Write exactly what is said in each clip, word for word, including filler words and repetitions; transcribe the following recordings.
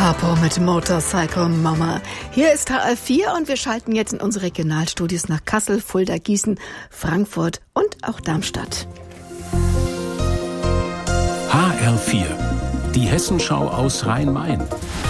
Harpo mit Motorcycle Mama. Hier ist H R vier und wir schalten jetzt in unsere Regionalstudios nach Kassel, Fulda, Gießen, Frankfurt und auch Darmstadt. H R vier, die Hessenschau aus Rhein-Main.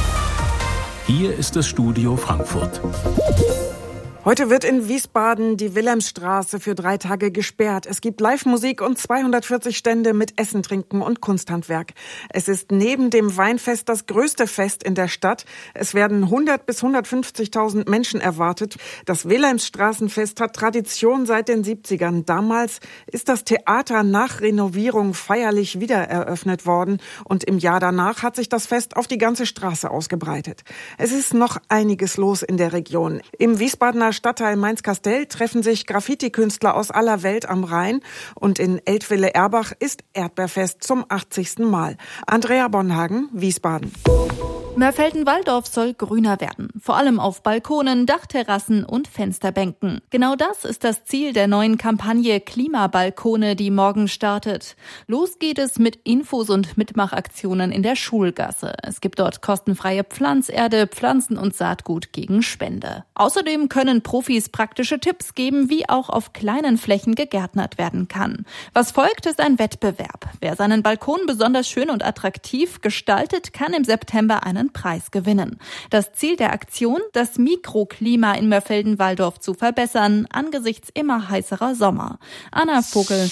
Hier ist das Studio Frankfurt. Heute wird in Wiesbaden die Wilhelmstraße für drei Tage gesperrt. Es gibt Live-Musik und zweihundertvierzig Stände mit Essen, Trinken und Kunsthandwerk. Es ist neben dem Weinfest das größte Fest in der Stadt. Es werden hundert bis hundertfünfzigtausend Menschen erwartet. Das Wilhelmstraßenfest hat Tradition seit den siebzigern. Damals ist das Theater nach Renovierung feierlich wieder eröffnet worden. Und im Jahr danach hat sich das Fest auf die ganze Straße ausgebreitet. Es ist noch einiges los in der Region. Im Wiesbadener Stadtteil Mainz-Kastell treffen sich Graffiti-Künstler aus aller Welt am Rhein und in Eltville-Erbach ist Erdbeerfest zum achtzigsten Mal. Andrea Bonhagen, Wiesbaden. Mörfelden-Walldorf soll grüner werden, vor allem auf Balkonen, Dachterrassen und Fensterbänken. Genau das ist das Ziel der neuen Kampagne Klimabalkone, die morgen startet. Los geht es mit Infos und Mitmachaktionen in der Schulgasse. Es gibt dort kostenfreie Pflanzerde, Pflanzen und Saatgut gegen Spende. Außerdem können Profis praktische Tipps geben, wie auch auf kleinen Flächen gegärtnert werden kann. Was folgt, ist ein Wettbewerb. Wer seinen Balkon besonders schön und attraktiv gestaltet, kann im September einen Preis gewinnen. Das Ziel der Aktion, das Mikroklima in Mörfelden-Walldorf zu verbessern, angesichts immer heißerer Sommer. Anna Vogel,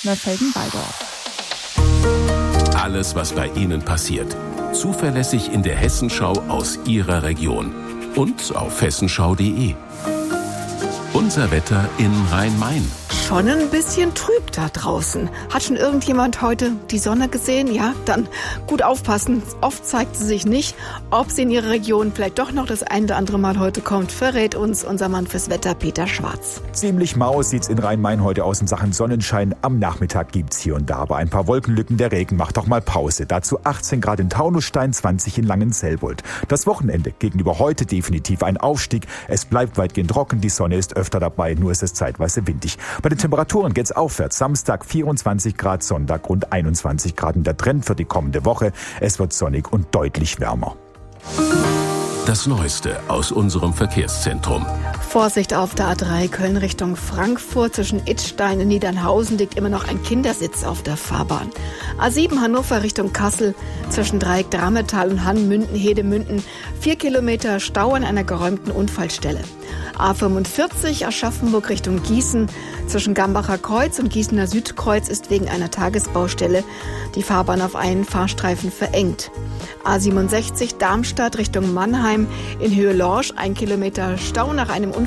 Mörfelden-Walldorf. Alles, was bei Ihnen passiert. Zuverlässig in der Hessenschau aus Ihrer Region. Und auf hessenschau punkt de. Unser Wetter in Rhein-Main. Schon ein bisschen trüb da draußen. Hat schon irgendjemand heute die Sonne gesehen? Ja, dann gut aufpassen. Oft zeigt sie sich nicht. Ob sie in ihrer Region vielleicht doch noch das ein oder andere Mal heute kommt, verrät uns unser Mann fürs Wetter, Peter Schwarz. Ziemlich mau sieht's in Rhein-Main heute aus in Sachen Sonnenschein. Am Nachmittag gibt's hier und da aber ein paar Wolkenlücken. Der Regen macht doch mal Pause. Dazu achtzehn Grad in Taunusstein, zwanzig in Langenselbold. Das Wochenende gegenüber heute definitiv ein Aufstieg. Es bleibt weitgehend trocken. Die Sonne ist öfter dabei, nur ist es zeitweise windig. Bei den Temperaturen geht's aufwärts. Samstag vierundzwanzig Grad, Sonntag rund einundzwanzig Grad. Und der Trend für die kommende Woche, es wird sonnig und deutlich wärmer. Das Neueste aus unserem Verkehrszentrum. Vorsicht auf der A drei Köln Richtung Frankfurt. Zwischen Idstein und Niedernhausen liegt immer noch ein Kindersitz auf der Fahrbahn. A sieben Hannover Richtung Kassel. Zwischen Dreieck Drametal und Hamm-Münden, Hedemünden. Vier Kilometer Stau an einer geräumten Unfallstelle. A fünfundvierzig Aschaffenburg Richtung Gießen. Zwischen Gambacher Kreuz und Gießener Südkreuz ist wegen einer Tagesbaustelle die Fahrbahn auf einen Fahrstreifen verengt. A siebenundsechzig Darmstadt Richtung Mannheim in Höhe Lorsch. Ein Kilometer Stau nach einem Unfall.